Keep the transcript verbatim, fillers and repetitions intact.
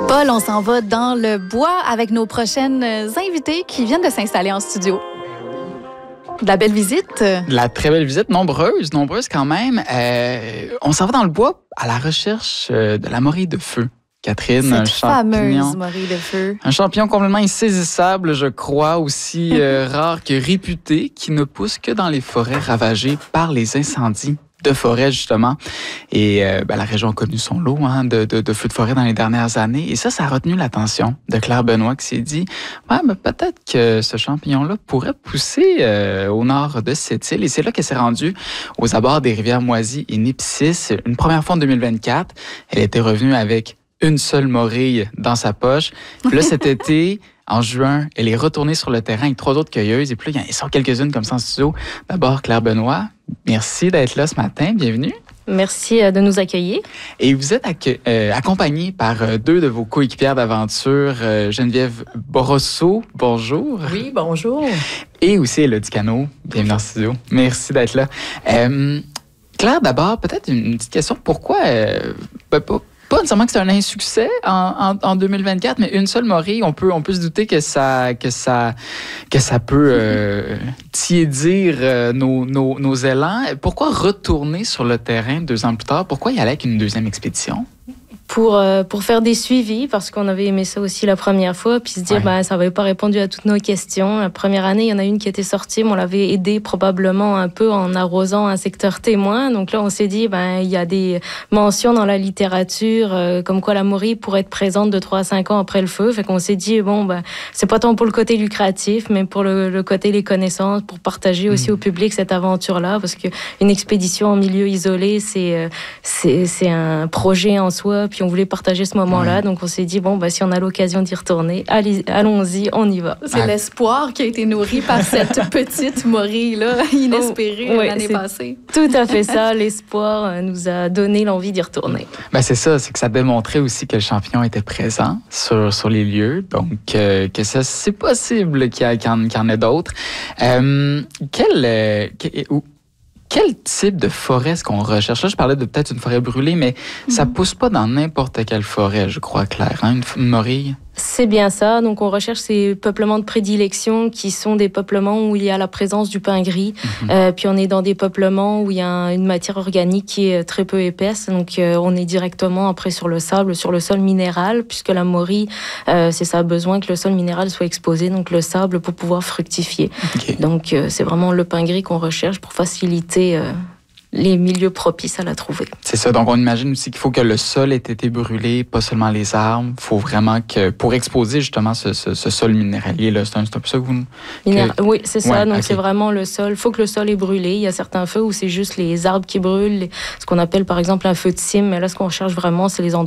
Paul, on s'en va dans le bois avec nos prochaines invités qui viennent de s'installer en studio. De la belle visite. De la très belle visite, nombreuse, nombreuse quand même. Euh, on s'en va dans le bois à la recherche de la morille de feu. Catherine, Cette un champignon. fameuse morille de feu. Un champignon complètement insaisissable, je crois, aussi euh, rare que réputé, qui ne pousse que dans les forêts ravagées par les incendies de forêt, justement. Et euh, ben, la région a connu son lot hein, de, de, de feux de forêt dans les dernières années. Et ça, ça a retenu l'attention de Claire Benoît qui s'est dit ouais, ben, peut-être que ce champignon-là pourrait pousser euh, au nord de cette île. Et c'est là qu'elle s'est rendue aux abords des rivières Moisy et Nipsis. Une première fois en deux mille vingt-quatre, elle était revenue avec une seule morille dans sa poche. Puis là, cet été, en juin, elle est retournée sur le terrain avec trois autres cueilleuses. Et puis là, il y en sort quelques-unes comme ça en studio. D'abord, Claire Benoît, merci d'être là ce matin. Bienvenue. Merci de nous accueillir. Et vous êtes accu- euh, accompagnée par euh, deux de vos coéquipières d'aventure, euh, Geneviève Borosso, bonjour. Oui, bonjour. Et aussi Élodie Cano, bienvenue dans le studio. Merci d'être là. Euh, Claire, d'abord, peut-être une petite question. Pourquoi... Euh, pas, pas, Pas nécessairement que c'est un insuccès en, en, en deux mille vingt-quatre, mais une seule morille, on peut, on peut se douter que ça, que ça, que ça peut euh, tiédir euh, nos, nos, nos élans. Pourquoi retourner sur le terrain deux ans plus tard? Pourquoi y aller avec une deuxième expédition? Pour, euh, pour faire des suivis, parce qu'on avait aimé ça aussi la première fois, puis se dire, ouais. ben, ça n'avait pas répondu à toutes nos questions. La première année, il y en a une qui était sortie, mais on l'avait aidé probablement un peu en arrosant un secteur témoin. Donc là, on s'est dit, ben, il y a des mentions dans la littérature, euh, comme quoi la morille pourrait être présente de trois à cinq ans après le feu. Fait qu'on s'est dit, bon, ben, c'est pas tant pour le côté lucratif, mais pour le, le côté les connaissances, pour partager aussi mmh. au public cette aventure-là, parce qu'une expédition en milieu isolé, c'est, c'est, c'est un projet en soi, puis on voulait partager ce moment-là, ouais. donc on s'est dit, bon, bah, si on a l'occasion d'y retourner, allez, allons-y, on y va. C'est ah. l'espoir qui a été nourri par cette petite morille-là, inespérée oh, ouais, l'année passée. Tout à fait ça, l'espoir nous a donné l'envie d'y retourner. Ben, c'est ça, c'est que ça démontrait aussi que le champignon était présent sur, sur les lieux, donc euh, que ça, c'est possible qu'il y, a, qu'il y en, qu'il y en ait d'autres. Euh, quel... Euh, quel où, Quel type de forêt est-ce qu'on recherche? Là, je parlais de peut-être une forêt brûlée, mais mm-hmm. ça pousse pas dans n'importe quelle forêt, je crois, Claire, hein, une, une morille? C'est bien ça. Donc, on recherche ces peuplements de prédilection qui sont des peuplements où il y a la présence du pin gris. Mm-hmm. Euh, puis, on est dans des peuplements où il y a une matière organique qui est très peu épaisse. Donc, euh, on est directement après sur le sable, sur le sol minéral, puisque la morille, euh, c'est ça, a besoin que le sol minéral soit exposé, donc le sable, pour pouvoir fructifier. Okay. Donc, euh, c'est vraiment le pin gris qu'on recherche pour faciliter... Euh, les milieux propices à la trouver. C'est ça. Donc, on imagine aussi qu'il faut que le sol ait été brûlé, pas seulement les arbres. Il faut vraiment que, pour exposer justement ce, ce, ce sol minéralier-là, c'est un, c'est un peu ça que vous... Minéral... Que... Oui, c'est ça. Ouais, donc, okay. c'est vraiment le sol. Il faut que le sol est brûlé. Il y a certains feux où c'est juste les arbres qui brûlent, ce qu'on appelle par exemple un feu de cime. Mais là, ce qu'on cherche vraiment, c'est les endroits